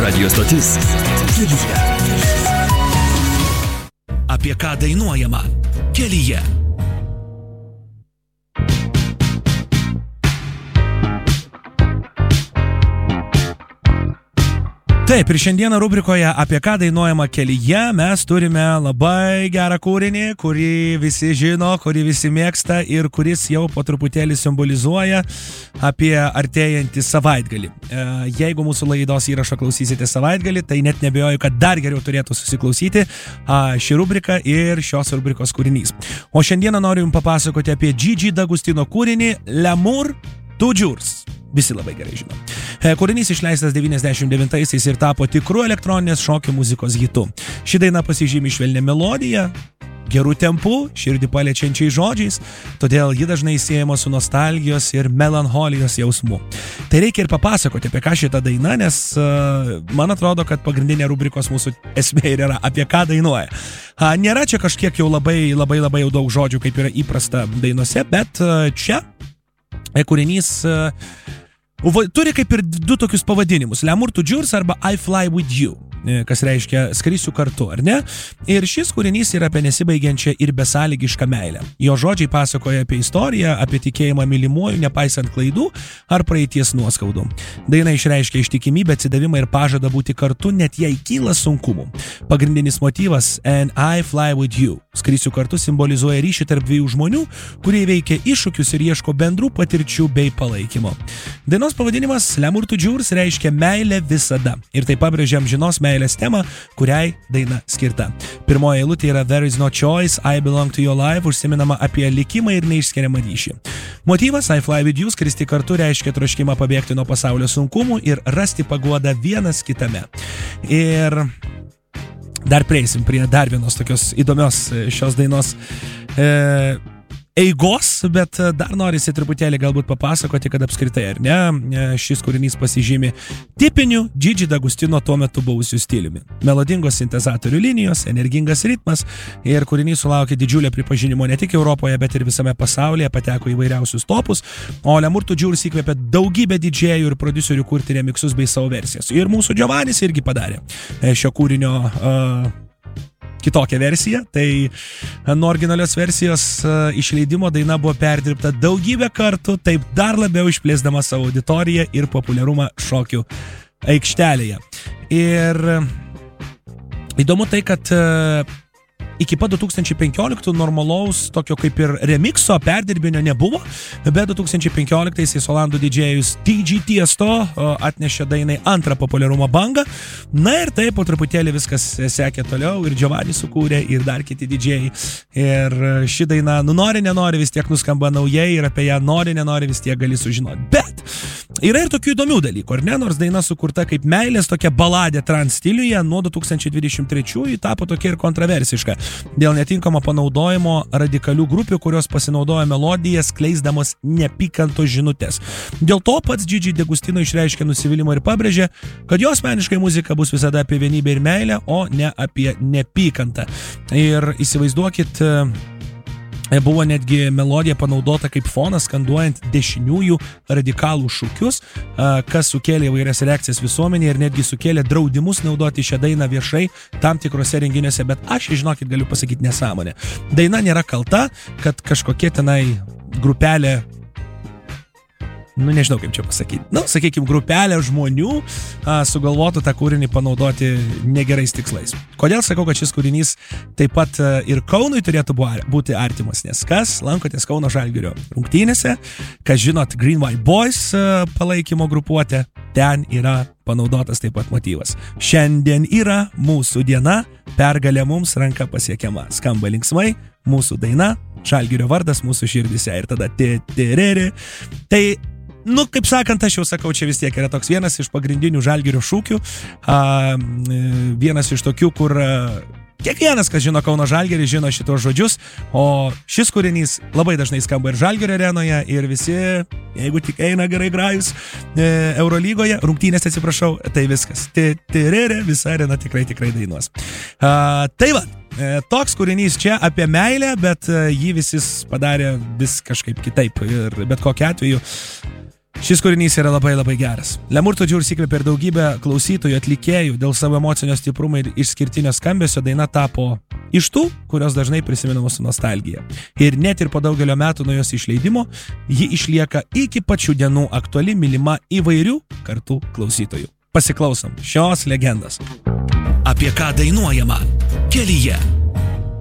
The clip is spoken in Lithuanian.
Radio stotis Kelyje. Apie ką dainuojama Kelyje. Taip, ir šiandieną rubrikoje apie ką dainuojama Kelyje mes turime labai gerą kūrinį, kurį visi žino, kurį visi mėgsta ir kuris jau po truputėlį simbolizuoja apie artėjantį savaitgalį. Jeigu mūsų laidos įrašą klausysite savaitgalį, tai net nebejoju, kad dar geriau turėtų susiklausyti ši rubrika ir šios rubrikos kūrinys. O šiandieną noriu jums papasakoti apie Gigi D'Agostino kūrinį L'amour toujours. Visi labai gerai žino. Kūrinys išleistas 99-aisiais ir tapo tikru elektroninės šokių muzikos hitu. Ši daina pasižymi švelnia melodija, gerų tempų, širdį paliečiančiai žodžiais, todėl ji dažnai siejama su nostalgijos ir melancholijos jausmu. Tai reikia ir papasakoti apie ką šitą dainą, nes man atrodo, kad pagrindinė rubrikos mūsų esmė ir yra apie ką dainuoja. Nėra čia kažkiek jau labai jau daug žodžių, kaip yra įprasta dainose, bet čia kūrinys turi kaip ir du tokius pavadinimus. L'amour toujours arba I fly with you, kas reiškia skrisiu kartu, ar ne? Ir šis kūrinys yra apie nesibaigiančią ir besąlygišką meilę. Jo žodžiai pasakoja apie istoriją, apie tikėjimą mylimuoju, nepaisant klaidų ar praeities nuoskaudų. Daina išreiškia ištikimybę, atsidavimą ir pažadą būti kartu, net jei kyla sunkumų. Pagrindinis motyvas And I fly with you. Skrisiu kartu simbolizuoja ryšį tarp dviejų žmonių, kurie veikia iššūkius ir ieško bendrų patirčių bei palaikymo. Dainos pavadinimas L'amour toujours reiškia meilę visada. Ir tai pabrėžia amžinos meilės temą, kuriai daina skirta. Pirmoji eilutė yra There is no choice, I belong to your life, užsiminama apie likimą ir neišskiriamą ryšį. Motyvas I fly with you, skristi kartu reiškia troškimą pabėgti nuo pasaulio sunkumų ir rasti paguodą vienas kitame. Ir dar prieisim prie dar vienos tokios įdomios šios dainos eigos, bet dar norisi truputėlį galbūt papasakoti, kad apskritai, ar ne, šis kūrinys pasižymi tipiniu Gigi D'Agostino tuo metu buvusiu stiliumi. Melodingos sintezatorių linijos, energingas ritmas ir kūrinys sulaukė didžiulio pripažinimo ne tik Europoje, bet ir visame pasaulyje, pateko į įvairiausius topus, o L'amour toujours įkvėpė daugybę didžėjų ir prodiuserių kurti remiksus bei savo versijas. Ir mūsų Giovannis irgi padarė šio kūrinio kitokią versiją, tai nuo originalios versijos išleidimo daina buvo perdirbta daugybę kartų, taip dar labiau išplėsdama savo auditoriją ir populiarumą šokių aikštelėje. Ir įdomu tai, kad iki pat 2015 normalaus tokio kaip ir remikso perdirbinio nebuvo, bet 2015-aisiais olandų didžėjus DJ Tiesto atnešė dainai antrą populiarumo bangą. Na ir taip po truputėlį viskas sekė toliau ir Giovanni sukūrė ir dar kiti didžėjai. Ir ši daina, nori nenori vis tiek nuskamba naujai ir apie ją nori nenori vis tiek gali sužinoti. Bet yra ir tokių įdomių dalykų, ar ne? Nors daina sukurta kaip meilės tokia baladė trans stiliuje, nuo 2023 tapo tokia ir kontroversiška. Dėl netinkamo panaudojimo radikalių grupių, kurios pasinaudoja melodiją, skleisdamos neapykantos žinutės. Dėl to pats Gigi D'Agostino išreiškė nusivylimą ir pabrėžė, kad jo asmeniškai muzika bus visada apie vienybę ir meilę, o ne apie neapykantą. Ir įsivaizduokit, buvo netgi melodija panaudota kaip fonas, skanduojant dešiniųjų radikalų šūkius, kas sukėlė įvairias reakcijas visuomenėje ir netgi sukėlė draudimus naudoti šią dainą viešai tam tikrose renginiuose, bet aš, žinokit, galiu pasakyti nesąmonę. Daina nėra kalta, kad kažkokie tenai grupelė, nežinau kaip čia pasakyti, sakykime, grupelė žmonių sugalvotų tą kūrinį panaudoti negerais tikslais. Kodėl sakau, kad šis kūrinys taip pat ir Kaunui turėtų būti artimas, nes kas lankotės Kauno Žalgirio rungtynėse, kas žinot Green White Boys palaikymo grupuotę, ten yra panaudotas taip pat motyvas. Šiandien yra mūsų diena, pergalė mums ranka pasiekiama. Skamba linksmai, mūsų daina, Žalgirio vardas mūsų širdise ir tada Tai kaip sakant, aš jau sakau, čia vis tiek yra toks vienas iš pagrindinių Žalgirio šūkių, vienas iš tokių, kur kiekvienas, kas žino Kauno Žalgirį, žino šitos žodžius, o šis kūrinys labai dažnai skamba ir Žalgirio arenoje ir visi, jeigu tik eina gerai grajus Eurolygoje, rungtynėse atsiprašau, tai viskas. Visa arena tikrai dainuos. Tai va, toks kūrinys čia apie meilę, bet jį visi padarė vis kažkaip kitaip ir bet kokiu atveju Šis kūrinys yra labai geras. Lemur Tudžiūrs įkvėpė ir daugybę klausytojų, atlikėjų, dėl savo emocinio stiprumo ir išskirtinio skambesio daina tapo iš tų, kurios dažnai prisimenamos su nostalgija. Ir net ir po daugelio metų nuo jos išleidimo, ji išlieka iki pačių dienų aktuali, mylima įvairių kartų klausytojų. Pasiklausom šios legendos. Apie ką dainuojama kelyje.